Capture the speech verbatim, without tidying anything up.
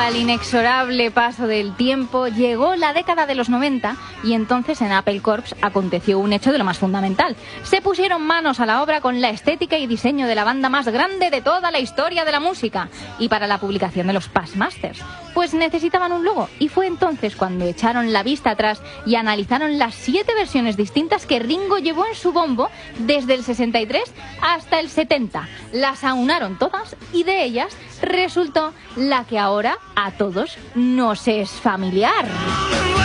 al inexorable paso del tiempo, llegó la década de los noventa y entonces en Apple Corps aconteció un hecho de lo más fundamental. Se pusieron manos a la obra con la estética y diseño de la banda más grande de toda la historia de la música y para la publicación de los Passmasters. Pues necesitaban un logo y fue entonces cuando echaron la vista atrás y analizaron las siete versiones distintas que Ringo llevó en su bombo desde el sesenta y tres hasta el setenta. Las aunaron todas y de ellas resultó la que ahora a todos nos es familiar.